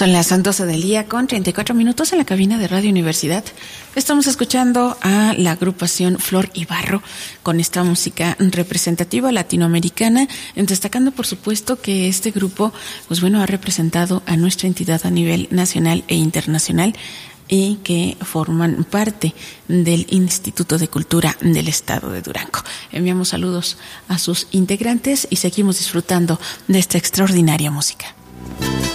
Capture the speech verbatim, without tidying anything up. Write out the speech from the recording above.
Son las doce del día con treinta y cuatro minutos en la cabina de Radio Universidad. Estamos escuchando a la agrupación Flor y Barro con esta música representativa latinoamericana, destacando por supuesto que este grupo, pues bueno, ha representado a nuestra entidad a nivel nacional e internacional y que forman parte del Instituto de Cultura del Estado de Durango. Enviamos saludos a sus integrantes y seguimos disfrutando de esta extraordinaria música.